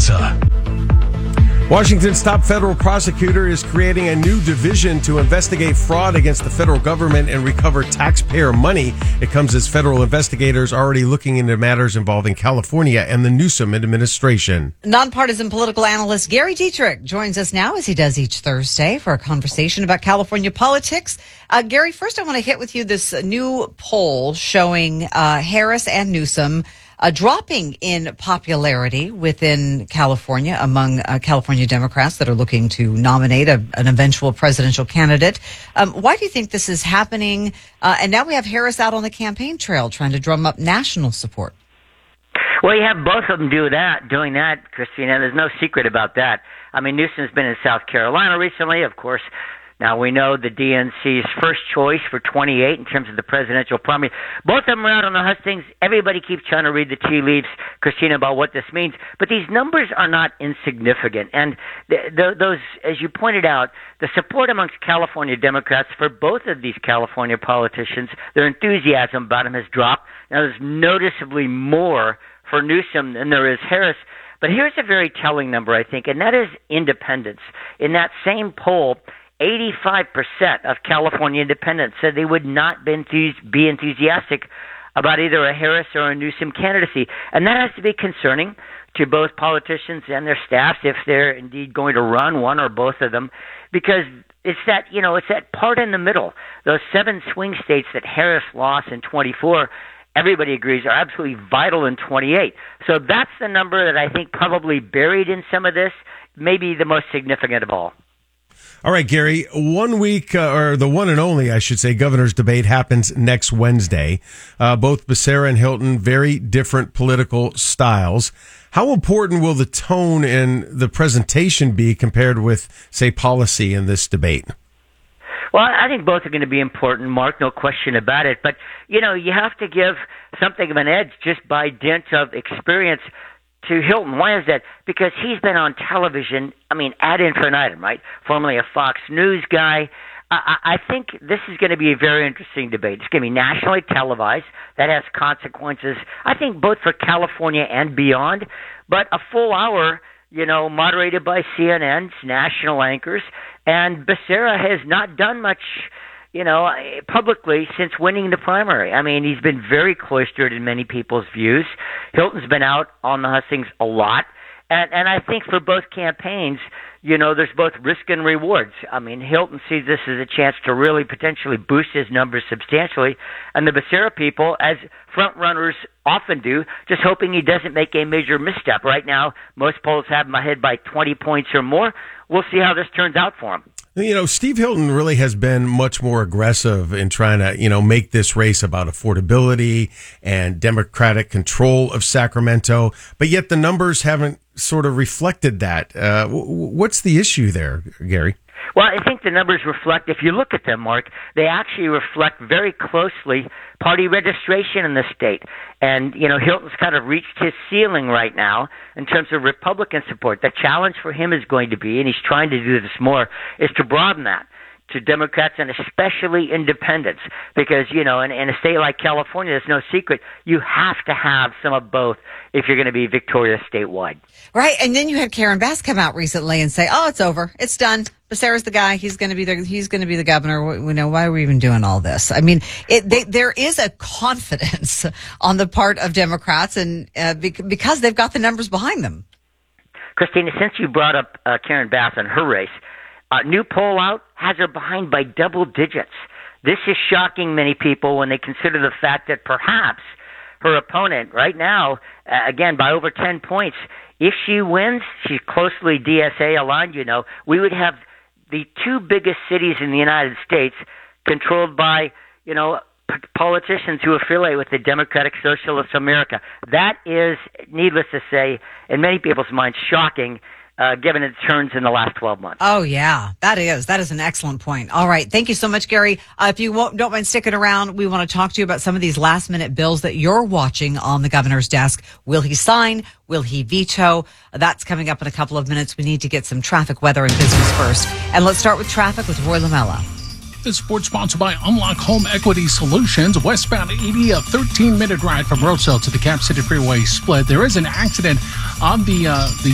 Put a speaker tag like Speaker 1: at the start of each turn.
Speaker 1: Plaza.
Speaker 2: Washington's top federal prosecutor is creating a new division to investigate fraud against the federal government and recover taxpayer money. It comes as federal investigators are already looking into matters involving California and the Newsom administration.
Speaker 3: Nonpartisan political analyst Gary Dietrich joins us now, as he does each Thursday, for a conversation about California politics. Gary, first I want to hit with you this new poll showing Harris and Newsom dropping in popularity within California among California Democrats that are looking to nominate an eventual presidential candidate. Why do you think this is happening? And now we have Harris out on the campaign trail trying to drum up national support.
Speaker 4: Well, you have both of them doing that, Christina. There's no secret about that. I mean, Newsom's been in South Carolina recently, of course. Now, we know the DNC's first choice for 28 in terms of the presidential primary. Both of them are out on the hustings. Everybody keeps trying to read the tea leaves, Christina, about what this means. But these numbers are not insignificant. And those, as you pointed out, the support amongst California Democrats for both of these California politicians, their enthusiasm about them has dropped. Now, there's noticeably more for Newsom than there is Harris. But here's a very telling number, I think, and that is independents. In that same poll, 85% of California independents said they would not be enthusiastic about either a Harris or a Newsom candidacy. And that has to be concerning to both politicians and their staffs if they're indeed going to run one or both of them, because it's that part in the middle, those 7 swing states that Harris lost in 24, everybody agrees are absolutely vital in 28. So that's the number that I think probably buried in some of this, maybe the most significant of all.
Speaker 2: All right, Gary, 1 week, or the one and only, I should say, governor's debate happens next Wednesday. Both Becerra and Hilton, very different political styles. How important will the tone and the presentation be compared with, say, policy in this debate?
Speaker 4: Well, I think both are going to be important, Mark, no question about it. But, you have to give something of an edge just by dint of experience to Hilton. Why is that? Because he's been on television, ad infinitum, right? Formerly a Fox News guy. I think this is going to be a very interesting debate. It's going to be nationally televised. That has consequences, I think, both for California and beyond. But a full hour, moderated by CNN's national anchors. And Becerra has not done much, publicly since winning the primary. He's been very cloistered in many people's views. Hilton's been out on the hustings a lot. And I think for both campaigns, there's both risk and rewards. Hilton sees this as a chance to really potentially boost his numbers substantially. And the Becerra people, as front runners often do, just hoping he doesn't make a major misstep. Right now, most polls have him ahead by 20 points or more. We'll see how this turns out for him.
Speaker 2: Steve Hilton really has been much more aggressive in trying to, make this race about affordability and Democratic control of Sacramento, but yet the numbers haven't sort of reflected that. What's the issue there, Gary?
Speaker 4: Well, I think the numbers reflect, if you look at them, Mark, they actually reflect very closely party registration in the state. And, Hilton's kind of reached his ceiling right now in terms of Republican support. The challenge for him is going to be, and he's trying to do this more, is to broaden that to Democrats and especially independents. Because, in a state like California, there's no secret, you have to have some of both if you're going to be victorious statewide.
Speaker 3: Right. And then you had Karen Bass come out recently and say, it's over. It's done. Becerra's the guy. He's going to be the governor. We know, why are we even doing all this? There is a confidence on the part of Democrats and because they've got the numbers behind them.
Speaker 4: Christina, since you brought up Karen Bass and her race, new poll out has her behind by double digits. This is shocking many people when they consider the fact that perhaps her opponent right now, again, by over 10 points, if she wins, she's closely DSA aligned, we would have the 2 biggest cities in the United States controlled by, politicians who affiliate with the Democratic Socialists of America. That is, needless to say, in many people's minds, shocking. Given its turns in the last 12 months.
Speaker 3: Oh, yeah, that is an excellent point. All right. Thank you so much, Gary. If you don't mind sticking around, we want to talk to you about some of these last minute bills that you're watching on the governor's desk. Will he sign? Will he veto? That's coming up in a couple of minutes. We need to get some traffic, weather, and business first. And let's start with traffic with Roy Lamella.
Speaker 1: This sports sponsored by Unlock Home Equity Solutions. Westbound 80, a 13-minute ride from Roseville to the Cap City Freeway split. There is an accident on the